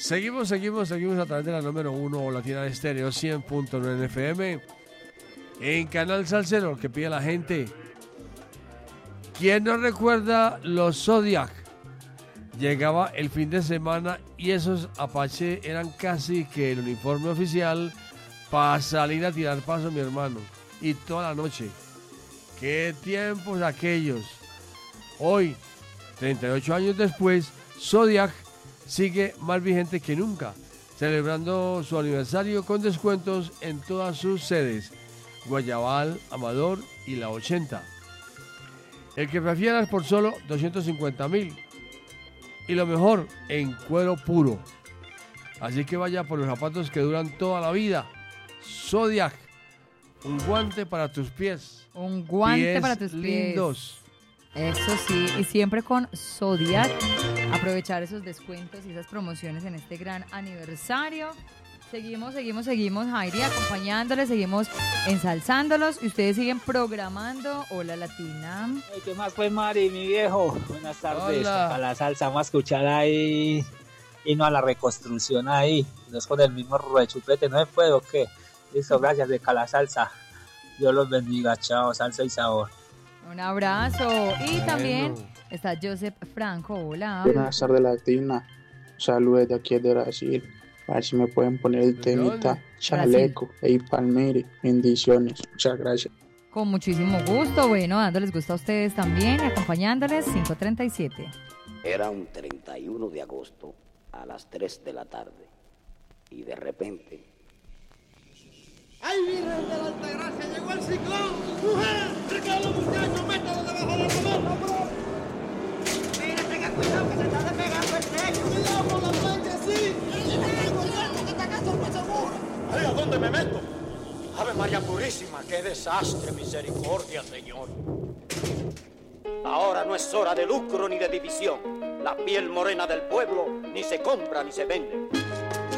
Seguimos a través de la número 1 Latina Estéreo 100.9 FM. En Canal Salsero, que pide la gente. ¿Quién no recuerda los Zodiac? Llegaba el fin de semana y esos Apache eran casi que el uniforme oficial para salir a tirar paso, mi hermano. Y toda la noche. ¡Qué tiempos aquellos! Hoy, 38 años después, Zodiac sigue más vigente que nunca, celebrando su aniversario con descuentos en todas sus sedes, Guayabal, Amador y La 80. El que prefieras por solo 250,000. Y lo mejor, en cuero puro. Así que vaya por los zapatos que duran toda la vida. Zodiac, un guante para tus pies. Un guante para tus pies. Lindos. Eso sí, y siempre con Zodiac. Aprovechar esos descuentos y esas promociones en este gran aniversario. Seguimos, Jairi, acompañándoles, seguimos ensalzándolos y ustedes siguen programando Hola Latina. Ay, ¿qué más fue, Mari, mi viejo? Buenas tardes. Hola. A la salsa, vamos a escuchar ahí y no a la reconstrucción ahí. No es con el mismo rechupete, ¿no se puede o qué? Listo, gracias de Cala Salsa. Dios los bendiga, chao, salsa y sabor. Un abrazo. Y también Bueno. está Joseph Franco, hola. Buenas tardes, Latina. Saludos de aquí de Brasil. A ver si me pueden poner el ¿De temita dónde? Chaleco y Palmire. Bendiciones. Muchas gracias. Con muchísimo gusto, bueno, dándoles gusto a ustedes también y acompañándoles 5:37. Era un 31 de agosto a las 3 de la tarde y de repente... ¡Ay, Virgen de la Altagracia! ¡Llegó el ciclón! ¡Mujer! ¡Rica los muchachos! ¡Métalo debajo de la cabeza, bro! Mira, tenga cuidado que se está despegando el techo. ¡Cuidado con la plancha, sí! ¡Que esta casa no es segura! ¡Ay, a dónde me meto! ¡Ave María Purísima! ¡Qué desastre! ¡Misericordia, Señor! Ahora no es hora de lucro ni de división. La piel morena del pueblo ni se compra ni se vende.